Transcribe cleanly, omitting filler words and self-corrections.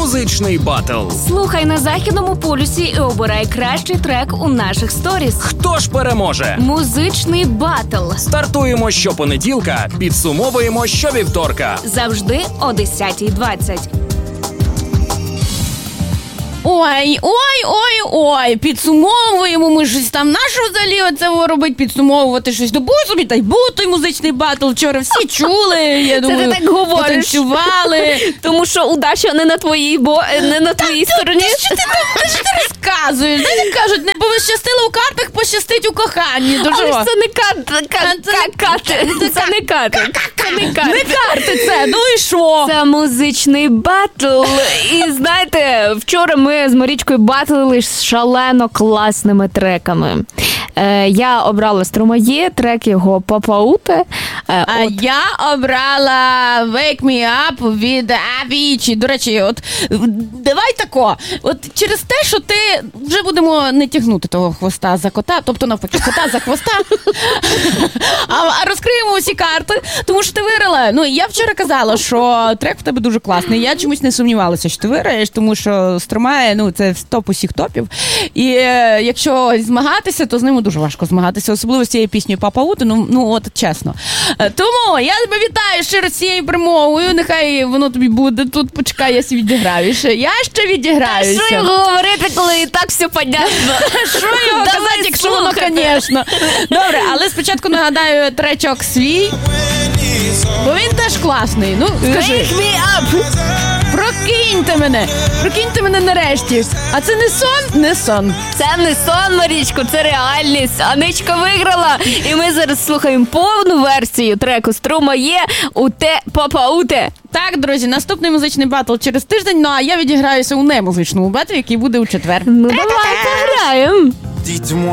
Музичний батл. Слухай на Західному полюсі і обирай кращий трек у наших сторіс. Хто ж переможе? Музичний батл. Стартуємо щопонеділка, підсумовуємо щовівторка. Завжди о 10:20. Ой, підсумовуємо ми щось там. Нащо взагалі оце робить підсумовувати щось? До собі, та й був той музичний батл вчора, всі чули, я думаю, ти так говориш. потанцювали. Тому що удача не на твоїй, стороні. Що ти розказуєш? Знаєте, кажуть, не пощастило у картах, пощастить у коханні. Але ж це не карти. Це не карти. Не карти це, ну і що? Це музичний батл. І знаєте, вчора ми з Марічкою батлили з шалено класними треками. Я обрала Стромає, трек його «Папауте». Я обрала «Wake Me Up» від Avicii. До речі, от давай тако. От через те, що ти вже будемо не тягнути того хвоста за кота, тобто навпаки, кота за хвоста, а розкриємо усі карти, тому що ти виграла. Ну, я вчора казала, що трек в тебе дуже класний. Я чомусь не сумнівалася, що ти виграєш, тому що Стромає, ну, це топ усіх топів. І якщо змагатися, то з ними дуже важко змагатися, особливо з цією піснею «Папауте», ну от чесно. Тому я тебе вітаю щиро з цією перемогою, нехай воно тобі буде тут, почекай, я відіграюся. Я ще відіграюся. Що його говорити, коли і так все понятно? Що його казати, якщо воно, звісно. Добре, але спочатку нагадаю тречок свій, бо він теж класний. Ну, скажи. Wake me up! Прокиньте мене нарешті. А це не сон? Не сон. Це не сон, Марічко, це реальність. Аничка виграла. І ми зараз слухаємо повну версію треку «Стромає» у «Папауте». Так, друзі, наступний музичний батл через тиждень, ну а я відіграюся у немузичному батлі, який буде у четвер. Ну давай пограємо.